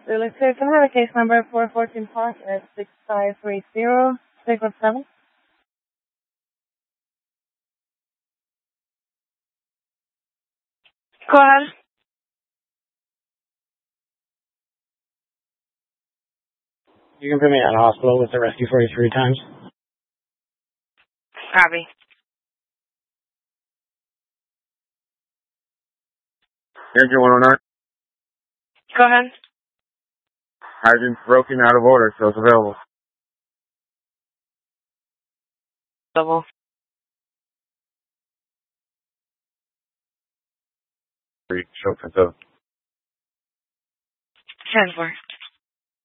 Lily Clear, can I have a case number 414 Park at 6530 617? Go ahead. You can put me at a hospital with the rescue 43 times. Copy. Engine 109. Go ahead. Hydrant's broken out of order, so it's available. Double. Show consent. 10-4.